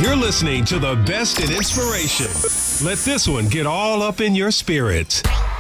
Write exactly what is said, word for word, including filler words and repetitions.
You're listening to the best in inspiration. Let this one get all up in your spirit.